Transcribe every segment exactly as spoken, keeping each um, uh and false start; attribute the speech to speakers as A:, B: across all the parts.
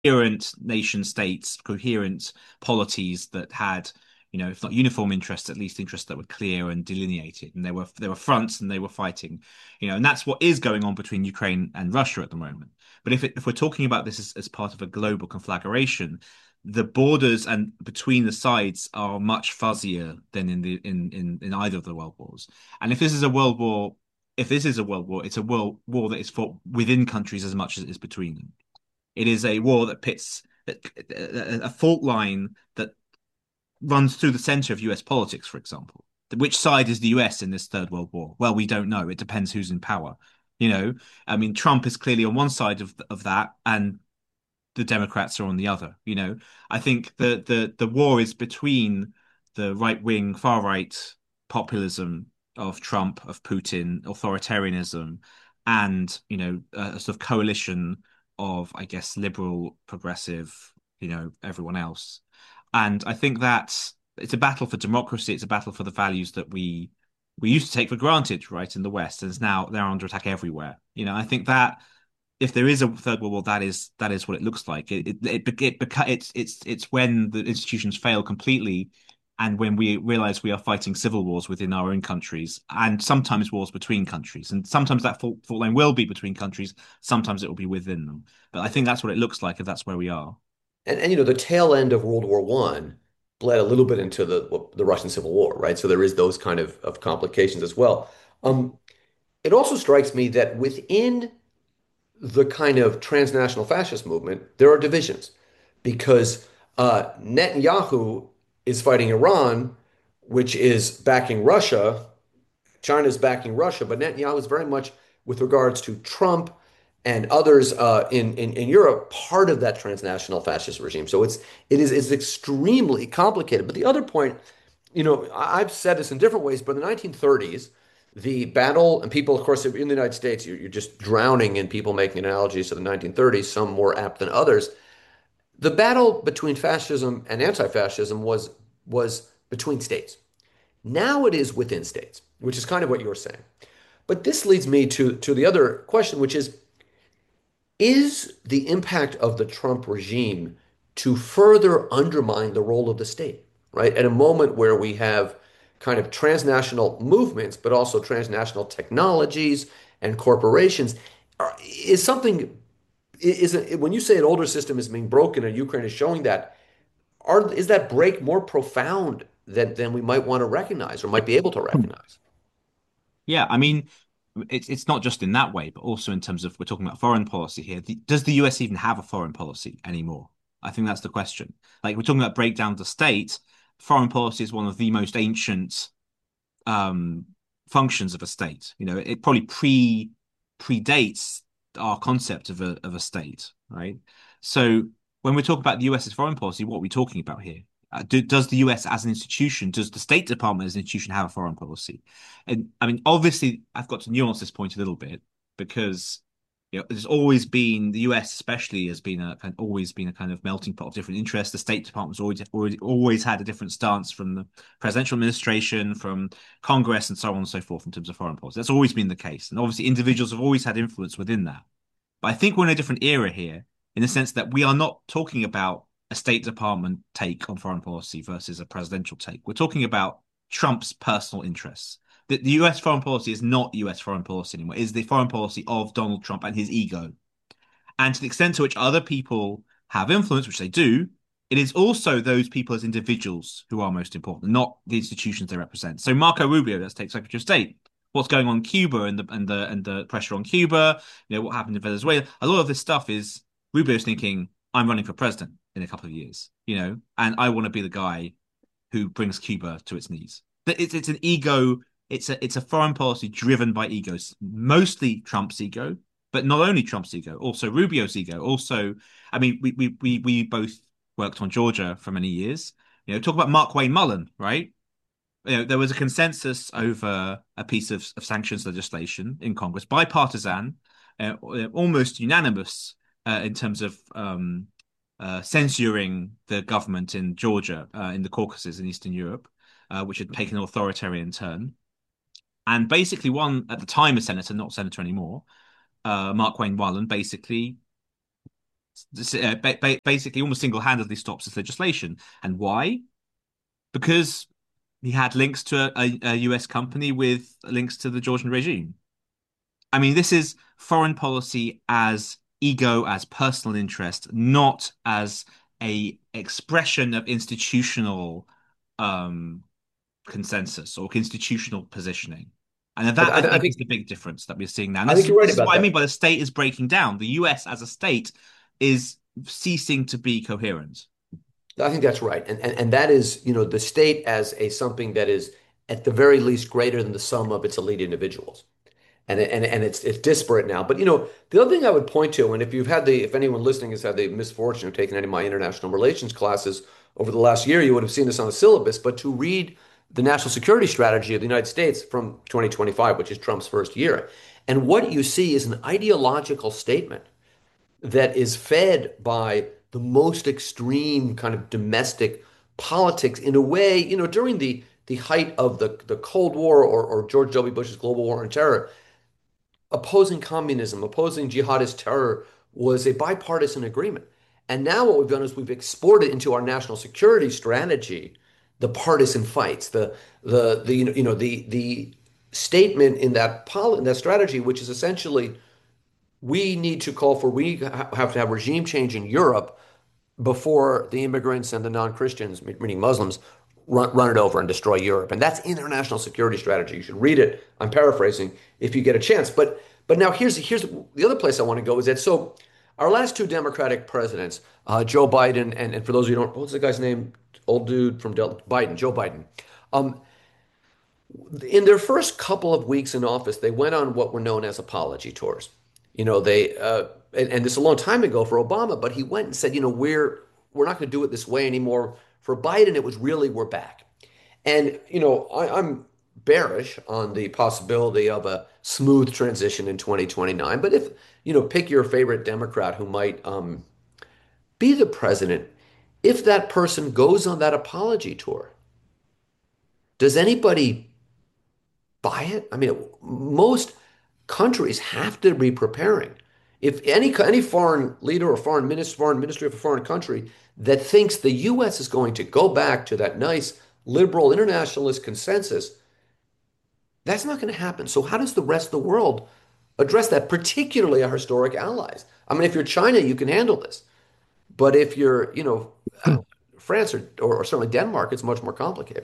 A: coherent nation states, coherent polities that had, you know, if not uniform interests, at least interests that were clear and delineated. And there were there were fronts and they were fighting, you know, and that's what is going on between Ukraine and Russia at the moment. But if it, if we're talking about this as, as part of a global conflagration, the borders and between the sides are much fuzzier than in the in in in either of the world wars. And if this is a world war, if this is a world war, it's a world war that is fought within countries as much as it is between them. It is a war that pits a fault line that runs through the center of U S politics, for example. Which side is the U S in this third world war? Well, we don't know. It depends who's in power. You know, I mean, Trump is clearly on one side of of that, and the Democrats are on the other. You know, I think the the the war is between the right wing, far right populism of Trump, of Putin, authoritarianism, and you know, a, a sort of coalition of, I guess, liberal, progressive, you know, everyone else. And I think that it's a battle for democracy. It's a battle for the values that we we used to take for granted, right, in the West, and it's now they're under attack everywhere. You know, I think that if there is a third world war, that is that is what it looks like. It it it, it, it it's it's it's when the institutions fail completely, and when we realize we are fighting civil wars within our own countries, and sometimes wars between countries, and sometimes that fault, fault line will be between countries, sometimes it will be within them. But I think that's what it looks like if that's where we are.
B: And, and you know, the tail end of World War One bled a little bit into the the Russian Civil War, right? So there is those kind of, of complications as well. Um, it also strikes me that within the kind of transnational fascist movement, there are divisions because uh, Netanyahu is fighting Iran, which is backing Russia. China's backing Russia, but Netanyahu is very much, with regards to Trump and others uh, in, in in Europe, part of that transnational fascist regime. So it's it is it's extremely complicated. But the other point, you know, I- I've said this in different ways, but in the nineteen thirties, the battle, and people, of course, in the United States, you're, you're just drowning in people making analogies to the nineteen thirties, some more apt than others. The battle between fascism and anti-fascism was was between states. Now it is within states, which is kind of what you were saying. But this leads me to, to the other question, which is is the impact of the Trump regime to further undermine the role of the state, right? At a moment where we have kind of transnational movements, but also transnational technologies and corporations, is something, is it, when you say an older system is being broken and Ukraine is showing that, are, is that break more profound than, than we might want to recognize or might be able to recognize?
A: Yeah, I mean, it's it's not just in that way, but also in terms of we're talking about foreign policy here. The, does the U S even have a foreign policy anymore? I think that's the question. Like we're talking about breakdown of the state. Foreign policy is one of the most ancient um, functions of a state. You know, it probably pre predates our concept of a of a state, right? So when we talk about the US's foreign policy, what are we talking about here? Uh, do, does the U S as an institution, does the State Department as an institution have a foreign policy? And I mean, obviously, I've got to nuance this point a little bit because you know, there's always been the U S, especially, has been a kind always been a kind of melting pot of different interests. The State Department's always always always had a different stance from the presidential administration, from Congress, and so on and so forth in terms of foreign policy. That's always been the case, and obviously, individuals have always had influence within that. But I think we're in a different era here, in the sense that we are not talking about a State Department take on foreign policy versus a presidential take. We're talking about Trump's personal interests. The, the U S foreign policy is not U S foreign policy anymore. It is the foreign policy of Donald Trump and his ego. And to the extent to which other people have influence, which they do, it is also those people as individuals who are most important, not the institutions they represent. So Marco Rubio, let's take Secretary of State. What's going on in Cuba and the and the and the pressure on Cuba, you know, what happened in Venezuela. A lot of this stuff is Rubio's thinking, I'm running for president in a couple of years, you know, and I want to be the guy who brings Cuba to its knees. It's it's an ego. It's a it's a foreign policy driven by egos, mostly Trump's ego, but not only Trump's ego, also Rubio's ego. Also, I mean, we we we we both worked on Georgia for many years. You know, talk about Mark Wayne Mullen, right? You know, there was a consensus over a piece of, of sanctions legislation in Congress, bipartisan, uh, almost unanimous uh, in terms of um, uh, censuring the government in Georgia, uh, in the Caucasus in Eastern Europe, uh, which had taken an authoritarian turn. And basically, one at the time a senator, not senator anymore, uh, Mark Wayne Wallen, basically uh, ba ba basically almost single-handedly stops this legislation. And why? Because he had links to a, a U S company with links to the Georgian regime. I mean, this is foreign policy as ego, as personal interest, not as a expression of institutional um, consensus or institutional positioning. And
B: I,
A: that, I
B: I, I
A: think, is
B: think
A: the big difference that we're seeing now. And
B: I
A: this
B: think
A: is
B: you're right
A: this is
B: about
A: what I mean
B: that.
A: by the state is breaking down. The U S as a state is ceasing to be coherent.
B: I think that's right. And, and and that is, you know, the state as a something that is at the very least greater than the sum of its elite individuals. And it- and and it's it's disparate now. But you know, the other thing I would point to, and if you've had the if anyone listening has had the misfortune of taking any of my international relations classes over the last year, you would have seen this on the syllabus. But to read the national security strategy of the United States from twenty twenty-five, which is Trump's first year, and what you see is an ideological statement that is fed by the most extreme kind of domestic politics in a way, you know, during the the height of the, the Cold War or, or George W. Bush's global war on terror, opposing communism, opposing jihadist terror was a bipartisan agreement. And now what we've done is we've exported into our national security strategy the partisan fights, the the the you know the the statement in that pol in that strategy, which is essentially we need to call for we have to have regime change in Europe before the immigrants and the non-Christians, meaning Muslims, run, run it over and destroy Europe. And that's international security strategy. You should read it. I'm paraphrasing if you get a chance. But but now here's here's the other place I want to go is that so our last two Democratic presidents, uh, Joe Biden and, and for those of you who don't, what's the guy's name? Old dude from Del Biden, Joe Biden. Um, in their first couple of weeks in office, they went on what were known as apology tours. You know, they uh, and, and this is a long time ago for Obama, but he went and said, you know, we're we're not going to do it this way anymore. For Biden, it was really we're back. And you know, I, I'm bearish on the possibility of a smooth transition in twenty twenty-nine. But if you know, pick your favorite Democrat who might um, be the president. If that person goes on that apology tour, does anybody buy it? I mean, most countries have to be preparing. If any any foreign leader or foreign minister, foreign ministry of a foreign country that thinks the U S is going to go back to that nice liberal internationalist consensus, that's not going to happen. So how does the rest of the world address that, particularly our historic allies? I mean, if you're China, you can handle this. But if you're, you know, France or, or, or certainly Denmark, it's much more complicated.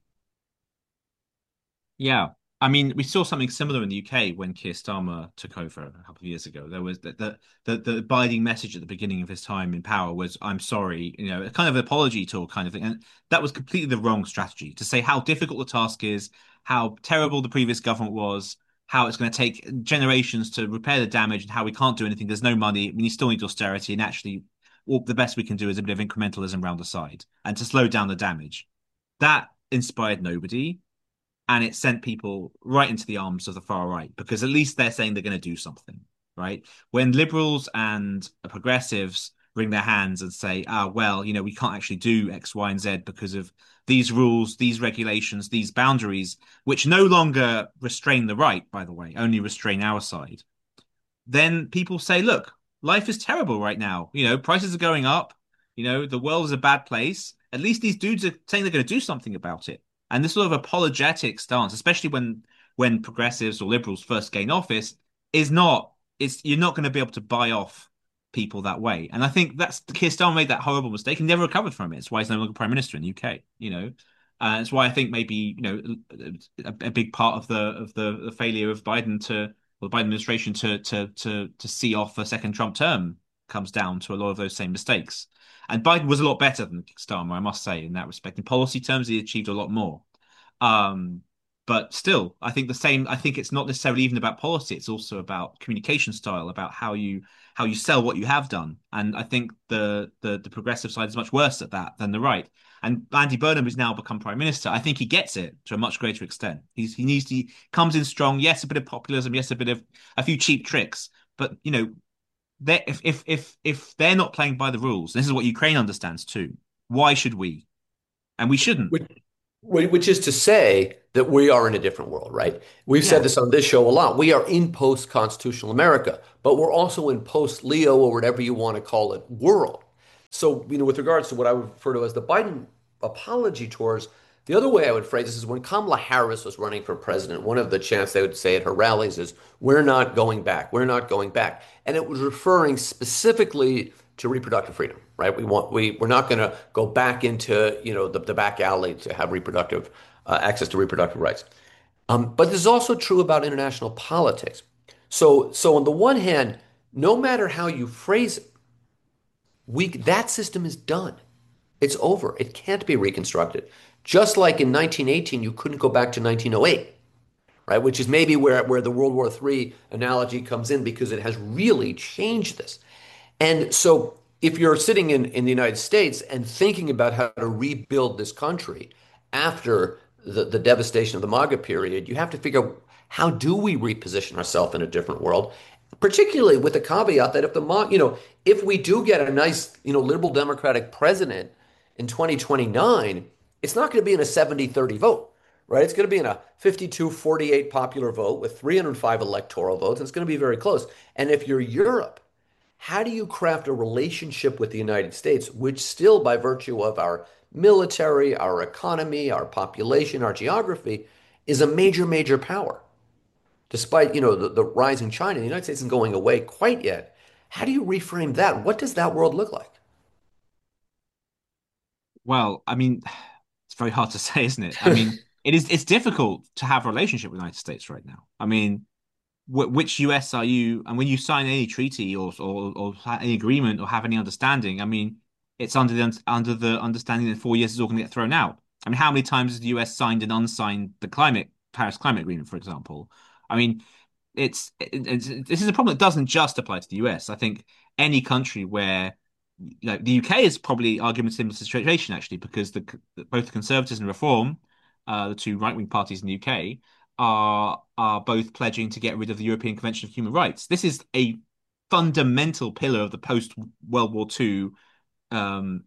A: Yeah. I mean, we saw something similar in the U K when Keir Starmer took over a couple of years ago. There was the the the, the abiding message at the beginning of his time in power was, "I'm sorry," you know, a kind of apology tour kind of thing. And that was completely the wrong strategy to say how difficult the task is, how terrible the previous government was, how it's going to take generations to repair the damage, and how we can't do anything. There's no money. We still need austerity, and actually, all the best we can do is a bit of incrementalism around the side and to slow down the damage. That inspired nobody and it sent people right into the arms of the far right because at least they're saying they're going to do something, right? When liberals and progressives wring their hands and say, ah, well, you know, we can't actually do X, Y, and Z because of these rules, these regulations, these boundaries, which no longer restrain the right, by the way, only restrain our side, then people say, look, life is terrible right now. You know, prices are going up. You know, the world is a bad place. At least these dudes are saying they're going to do something about it. And this sort of apologetic stance, especially when when progressives or liberals first gain office, is not it's you're not going to be able to buy off people that way. And I think that's Keir Starmer made that horrible mistake and never recovered from it. It's why he's no longer prime minister in the U K. You know, uh, it's why I think maybe you know a, a big part of the of the, the failure of Biden to or the Biden administration to to to to see off a second Trump term comes down to a lot of those same mistakes. And Biden was a lot better than Starmer, I must say, in that respect. In policy terms, he achieved a lot more. Um, but still, I think the same. I think it's not necessarily even about policy. It's also about communication style, about how you how you sell what you have done. And I think the the the progressive side is much worse at that than the right. And Andy Burnham, who's now become prime minister, I think he gets it to a much greater extent. He's he needs he comes in strong. Yes, a bit of populism. Yes, a bit of a few cheap tricks. But you know, they if if if if they're not playing by the rules, this is what Ukraine understands too. Why should we? And we shouldn't.
B: Wh- Which is to say that we are in a different world, right? We've said
A: Yeah.
B: this on this show a lot. We are in post-constitutional America, but we're also in post-Leo or whatever you want to call it world. So, you know, with regards to what I would refer to as the Biden apology tours, the other way I would phrase this is when Kamala Harris was running for president, one of the chants they would say at her rallies is, "We're not going back. We're not going back." And it was referring specifically to reproductive freedom, right? We want we we're not going to go back into, you know, the, the back alley to have reproductive uh, access to reproductive rights. Um, but this is also true about international politics. So so on the one hand, no matter how you phrase it, we that system is done. It's over. It can't be reconstructed. Just like in nineteen eighteen, you couldn't go back to nineteen oh eight, right? Which is maybe where, where the World War three analogy comes in because it has really changed this. And so if you're sitting in, in the United States and thinking about how to rebuild this country after the, the devastation of the MAGA period, you have to figure out how do we reposition ourselves in a different world, particularly with the caveat that if the Ma, you know, if we do get a nice, you know, liberal democratic president in twenty twenty-nine, it's not going to be in a seventy thirty vote, right? It's going to be in a fifty-two forty-eight popular vote with three hundred five electoral votes. And it's going to be very close. And if you're Europe, how do you craft a relationship with the United States, which still, by virtue of our military, our economy, our population, our geography, is a major, major power? Despite, you know, the, the rise in China, the United States isn't going away quite yet. How do you reframe that? What does that world look like?
A: Well, I mean, it's very hard to say, isn't it? I mean, it is it's difficult to have a relationship with the United States right now. I mean, wh which U S are you? And when you sign any treaty or or or any agreement or have any understanding, I mean, it's under the under the understanding that four years is all going to get thrown out. I mean, how many times has the U S signed and unsigned the climate Paris Climate Agreement, for example? I mean, it's, it, it's this is a problem that doesn't just apply to the U S. I think any country where like the U K is probably arguably a similar situation actually, because the both the Conservatives and Reform, uh, the two right-wing parties in the U K, are are both pledging to get rid of the European Convention of Human Rights. This is a fundamental pillar of the post World War Two um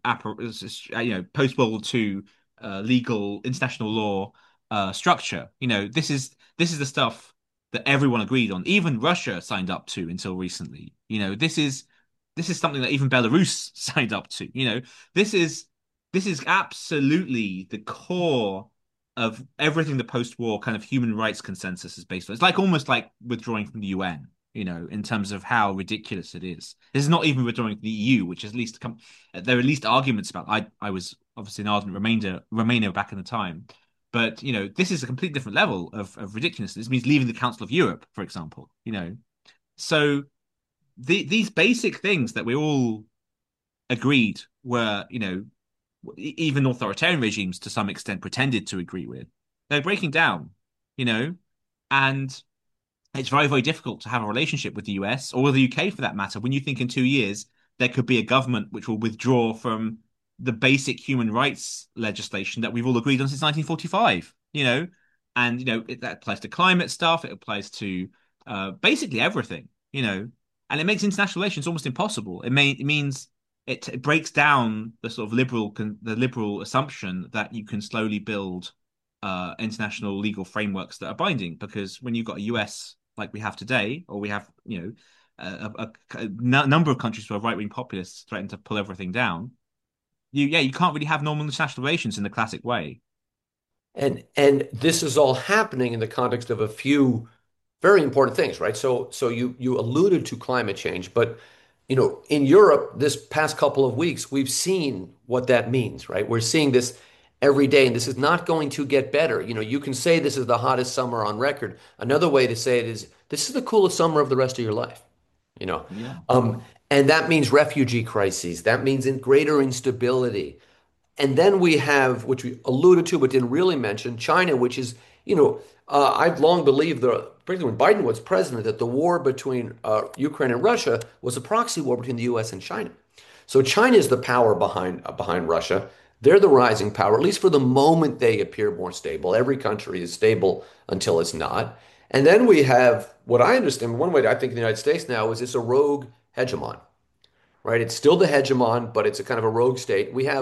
A: you know post World War Two uh, legal international law uh structure. You know, this is this is the stuff that everyone agreed on. Even Russia signed up to until recently. You know, this is this is something that even Belarus signed up to. You know, this is this is absolutely the core of everything the post-war kind of human rights consensus is based on. It's like almost like withdrawing from the U N, you know, in terms of how ridiculous it is. This is not even withdrawing from the E U, which is at least come, there are at least arguments about. I I was obviously an ardent Remainer Remainer back in the time, but you know, this is a completely different level of of ridiculousness. This means leaving the Council of Europe, for example. You know, so the, these basic things that we all agreed were, you know, e- even authoritarian regimes to some extent pretended to agree with, they're breaking down, you know, and it's very, very difficult to have a relationship with the U S or with the U K for that matter when you think in two years there could be a government which will withdraw from the basic human rights legislation that we've all agreed on since nineteen forty-five, you know, and, you know, it, that applies to climate stuff, it applies to uh, basically everything, you know, and it makes international relations almost impossible. It, may, it means it, it breaks down the sort of liberal, the liberal assumption that you can slowly build uh, international legal frameworks that are binding. Because when you've got a U S like we have today, or we have, you know, a, a, a number of countries where right-wing populists threaten to pull everything down, you yeah, you can't really have normal international relations in the classic way.
B: And and this is all happening in the context of a few very important things, right? So so you you alluded to climate change, but you know, in Europe this past couple of weeks, we've seen what that means, right? We're seeing this every day, and this is not going to get better. You know, you can say this is the hottest summer on record. Another way to say it is this is the coolest summer of the rest of your life, you know.
A: Yeah.
B: Um, and that means refugee crises. That means in greater instability. And then we have, which we alluded to but didn't really mention, China, which is, you know, uh, I've long believed, the, particularly when Biden was president, that the war between uh, Ukraine and Russia was a proxy war between the U S and China. So China is the power behind uh, behind Russia. They're the rising power, at least for the moment they appear more stable. Every country is stable until it's not. And then we have what I understand, one way I think the United States now is it's a rogue hegemon, right? It's still the hegemon, but it's a kind of a rogue state. We have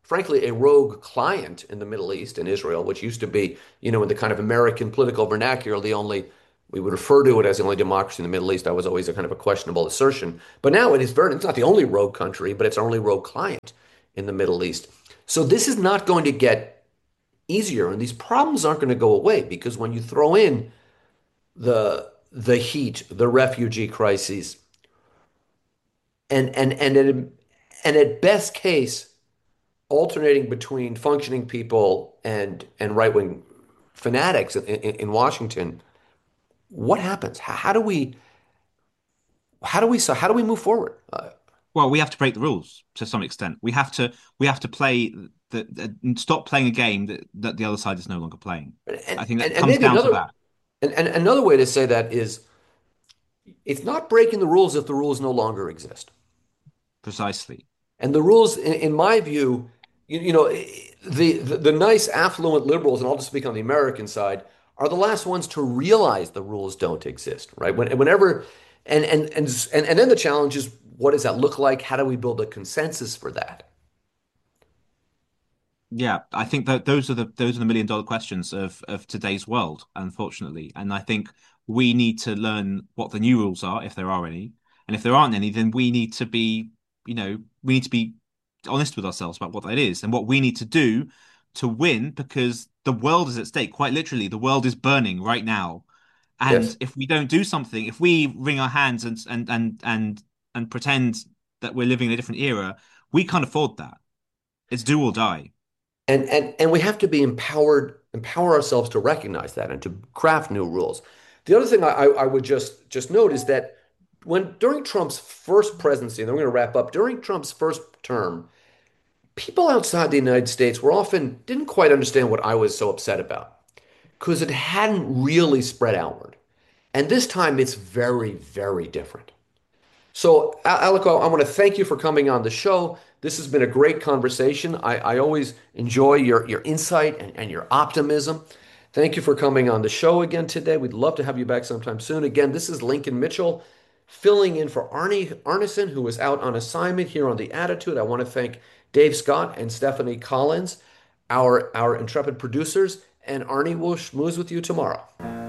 B: frankly, a rogue client in the Middle East and Israel, which used to be, you know, in the kind of American political vernacular, the only, we would refer to it as the only democracy in the Middle East. That was always a kind of a questionable assertion. But now it is very, it's not the only rogue country, but it's our only rogue client in the Middle East. So this is not going to get easier, and these problems aren't going to go away because when you throw in the the heat, the refugee crises, and and and at, and at best case, alternating between functioning people and and right wing fanatics in, in, in Washington, what happens? How, how do we how do we so how do we move forward? Uh,
A: Well, we have to break the rules to some extent. We have to we have to play the, the stop playing a game that, that the other side is no longer playing.
B: and,
A: I think
B: and
A: that
B: and
A: comes
B: maybe
A: down to
B: another
A: that.
B: and, and another way to say that is it's not breaking the rules if the rules no longer exist.
A: Precisely.
B: And the rules, in, in my view, you, you know, the, the the nice affluent liberals, and I'll just speak on the American side, are the last ones to realize the rules don't exist, right? When, whenever, and and and and and then the challenge is, what does that look like? How do we build a consensus for that?
A: Yeah, I think that those are the those are the million dollar questions of of today's world, unfortunately. And I think we need to learn what the new rules are, if there are any. And if there aren't any, then we need to be, you know, we need to be honest with ourselves about what that is and what we need to do to win, because the world is at stake. Quite literally, the world is burning right now. And
B: Yes.
A: if we don't do something, if we wring our hands and and and and and pretend that we're living in a different era, we can't afford that. It's do or die.
B: And and and we have to be empowered, empower ourselves to recognize that and to craft new rules. The other thing I, I I would just just note is that when during Trump's first presidency, and then we're going to wrap up, during Trump's first term, people outside the United States were often didn't quite understand what I was so upset about because it hadn't really spread outward. And this time it's very, very different. So, Aleko, I want to thank you for coming on the show. This has been a great conversation. I, I always enjoy your, your insight and, and your optimism. Thank you for coming on the show again today. We'd love to have you back sometime soon. Again, this is Lincoln Mitchell filling in for Arnie Arneson, who is out on assignment here on The Attitude. I want to thank Dave Scott and Stephanie Collins, our, our intrepid producers, and Arnie will schmooze with you tomorrow.